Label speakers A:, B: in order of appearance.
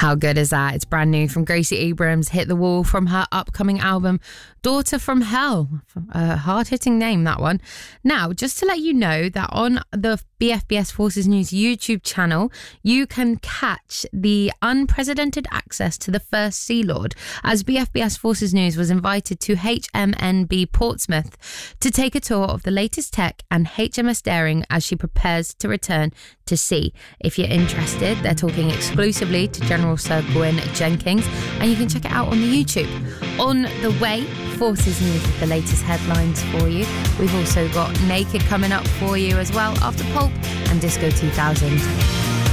A: How good is that? It's brand new from Gracie Abrams, Hit the Wall, from her upcoming album, Daughter from Hell. A hard-hitting name, that one. Now, just to let you know that on the BFBS Forces News YouTube channel, you can catch the unprecedented access to the first Sea Lord, as BFBS Forces News was invited to HMNB Portsmouth to take a tour of the latest tech and HMS Daring as she prepares to return to sea. If you're interested, they're talking exclusively to General Sir Gwyn Jenkins, and you can check it out on the YouTube. On the way, Forces News with the latest headlines for you. We've also got Naked coming up for you as well, after Pulp and Disco 2000.